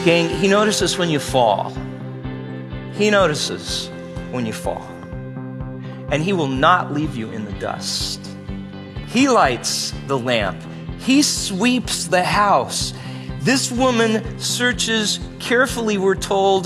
Gang, he notices when you fall. He notices when you fall. And he will not leave you in the dust. He lights the lamp. He sweeps the house. This woman searches carefully, we're told,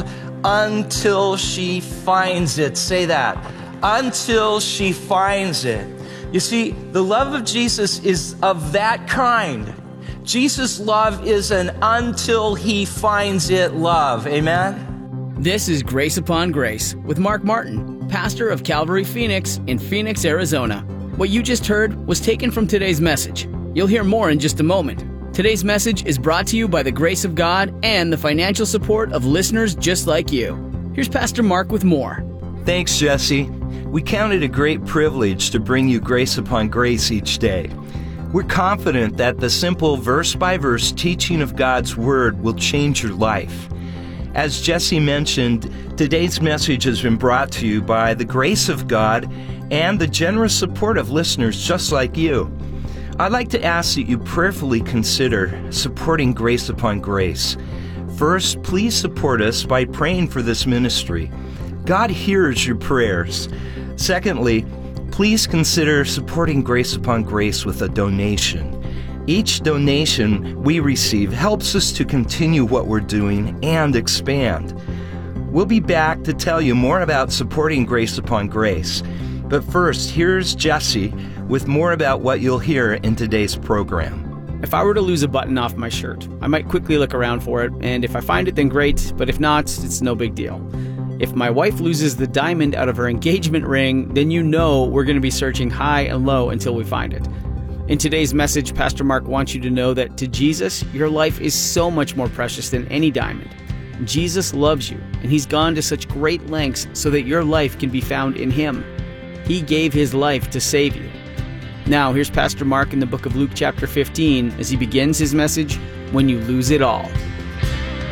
until she finds it. Say that. Until she finds it. You see, the love of Jesus is of that kind. Jesus' love is an until he finds it love. Amen? This is Grace Upon Grace with Mark Martin, pastor of Calvary Phoenix in Phoenix, Arizona. What you just heard was taken from today's message. You'll hear more in just a moment. Today's message is brought to you by the grace of God and the financial support of listeners just like you. Here's Pastor Mark with more. Thanks, Jesse. We count it a great privilege to bring you Grace Upon Grace each day. We're confident that the simple verse-by-verse teaching of God's Word will change your life. As Jesse mentioned, today's message has been brought to you by the grace of God and the generous support of listeners just like you. I'd like to ask that you prayerfully consider supporting Grace Upon Grace. First, please support us by praying for this ministry. God hears your prayers. Secondly, please consider supporting Grace Upon Grace with a donation. Each donation we receive helps us to continue what we're doing and expand. We'll be back to tell you more about supporting Grace Upon Grace. But first, here's Jesse with more about what you'll hear in today's program. If I were to lose a button off my shirt, I might quickly look around for it, and if I find it, then great, but if not, it's no big deal. If my wife loses the diamond out of her engagement ring, then you know we're going to be searching high and low until we find it. In today's message, Pastor Mark wants you to know that to Jesus, your life is so much more precious than any diamond. Jesus loves you, and he's gone to such great lengths so that your life can be found in him. He gave his life to save you. Now, here's Pastor Mark in the book of Luke chapter 15 as he begins his message, When You Lose It All.